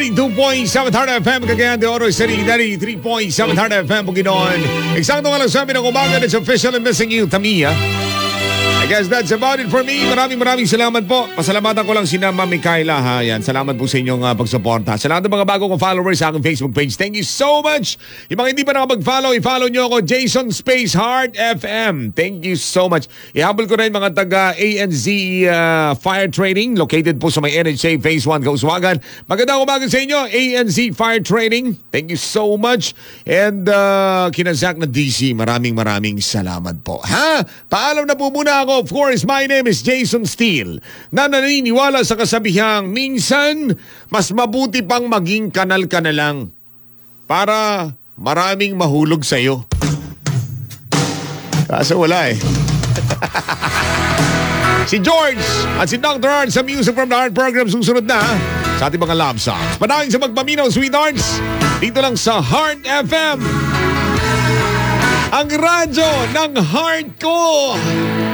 92.7 Heart FM, Cagayan de Oro City, 93.7 Heart FM, Bukidnon. Eksakto nga lang sa amin ng umaga, it's official and missing you, Tamiya. I guess that's about it for me. Maraming salamat po. Pasalamatan ko lang si Mami Kyla, ha. Yan. Salamat po sa inyong pagsuporta. Sa lahat ng mga bago kong followers sa aking Facebook page, thank you so much. Yung mga hindi pa nakapag-follow, i-follow nyo ako, Jason Space Heart FM. Thank you so much. Ihabol ko rin mga taga ANZ Fire Trading, located po sa may NHA Phase 1, Kauswagan. Magandang umaga sa inyo, ANZ Fire Trading. Thank you so much. And kina Zach na DC, maraming salamat po. Ha? Paalam na po muna ako. Of course, my name is Jason Steele, na naniniwala sa kasabihang minsan mas mabuti pang maging kanal ka na lang para maraming mahulog sa'yo. Kaso wala eh. Si George at si Dr. Art sa Music from the Heart program susunod na sa ating mga love songs. Panahon sa magpaminaw, sweethearts, dito lang sa Heart FM. Ang radyo ng heart ko.